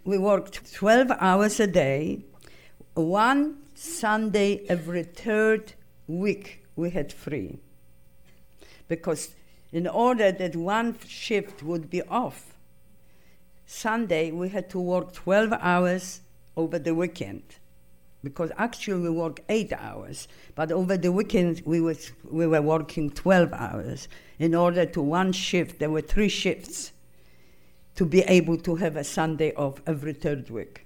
we worked 12 hours a day. One Sunday every third week we had free. Because in order that one shift would be off, Sunday we had to work 12 hours over the weekend. Because actually we work 8 hours, but over the weekend we were working 12 hours. In order to one shift, there were 3 shifts to be able to have a Sunday off every third week.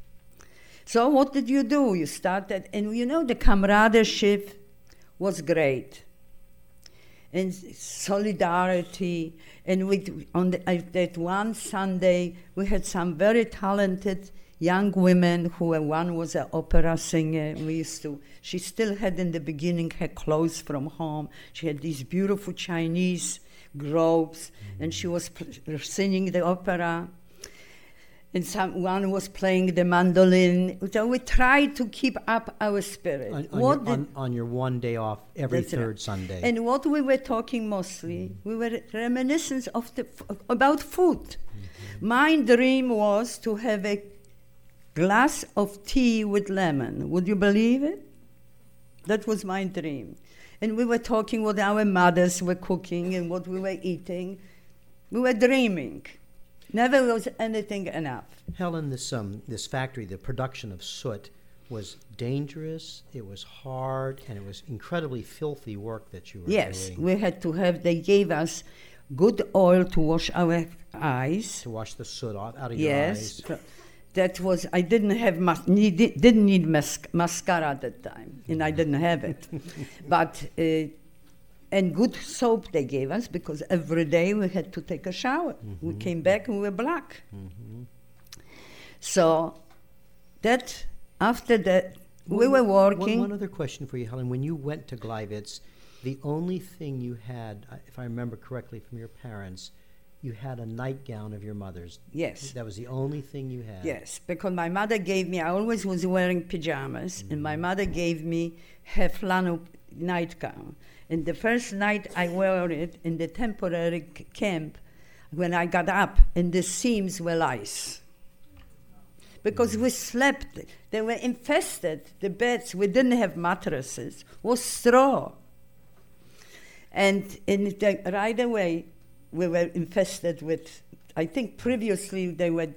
So what did you do? You started, and you know the camaraderie was great. And solidarity, and that one Sunday we had some very talented young women one was an opera singer. She still had in the beginning her clothes from home. She had these beautiful Chinese robes, and she was singing the opera. And one was playing the mandolin. So we tried to keep up our spirit. On your one day off every third Sunday. And what we were talking mostly, we were reminiscent about food. Mm-hmm. My dream was to have a glass of tea with lemon. Would you believe it? That was my dream. And we were talking what our mothers were cooking and what we were eating. We were dreaming. Never was anything enough. Helen, this factory, the production of soot, was dangerous, it was hard, and it was incredibly filthy work that you were doing. Yes, we had to they gave us good oil to wash our eyes. To wash the soot out of your eyes. Yes. That was, I didn't need mascara at that time, and I didn't have it. But, and good soap they gave us, because every day we had to take a shower. Mm-hmm. We came back and we were black. Mm-hmm. So after that, we were working. One other question for you, Helen. When you went to Gleiwitz, the only thing you had, if I remember correctly from your parents, you had a nightgown of your mother's. Yes. That was the only thing you had. Yes, because my mother gave me, I always was wearing pajamas, and my mother gave me her flannel nightgown. And the first night I wore it in the temporary camp, when I got up, and the seams were lice. Because we slept, they were infested, the beds, we didn't have mattresses, was straw. And right away, we were infested with, I think previously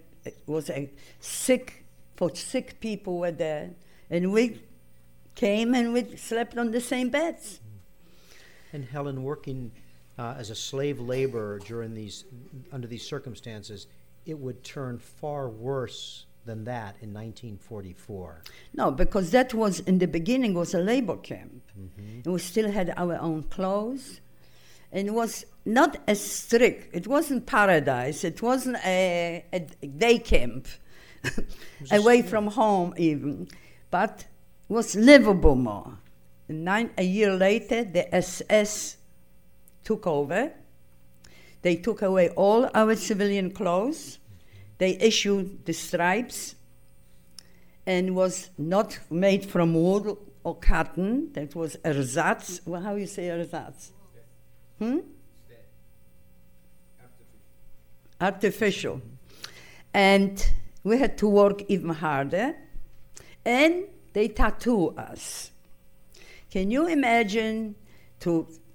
sick people were there, and we came and we slept on the same beds. And Helen, working as a slave laborer under these circumstances, it would turn far worse than that in 1944. No, because that was, in the beginning, was a labor camp. Mm-hmm. And we still had our own clothes. And it was not as strict. It wasn't paradise. It wasn't a day camp, away from home even. But it was livable more. A year later, the SS took over. They took away all our civilian clothes. They issued the stripes, and was not made from wool or cotton. That was ersatz. Well, how you say ersatz? Artificial. And we had to work even harder. And they tattoo us. Can you imagine to